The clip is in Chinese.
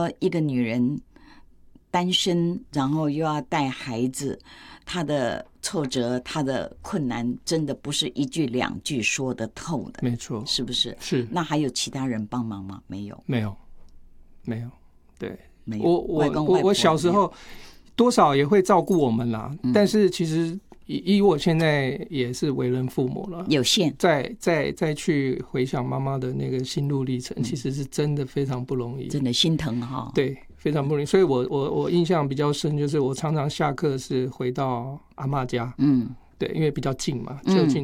说一个女人单身，然后又要带孩子，她的挫折，她的困难，真的不是一句两句说得透的。 没错， 是不是？ 是。 那还有其他人帮忙吗？没有， 没有，没有。对， 没有。 我小时候多少也会照顾我们啦，但是其实以我现在也是为人父母了， 有限。 再去回想妈妈的那个心路历程，其实是真的非常不容易， 真的心疼哈。 对，非常不容易。所以我印象比较深，就是我常常下课是回到阿嬷家，对，因为比较近嘛，就近